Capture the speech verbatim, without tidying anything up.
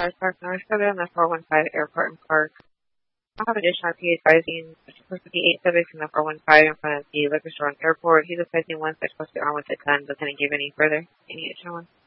Cars Park, North Southern, the four one five Airport and Park. I'll have additional P advising supposed to be eight subjects in the four one five in front of the liquor store and airport. He's advising one such supposed to be armed with a gun, but didn't give any further, any additional ones.